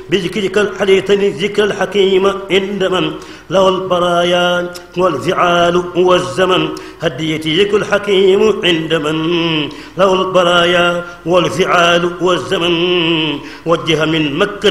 بذكرك الحديثني ذكر الحكيم عند من له البرايا والفعال والزمن هديتي ذكر الحكيم عند من له البرايا والفعال والزمن وجه من مكة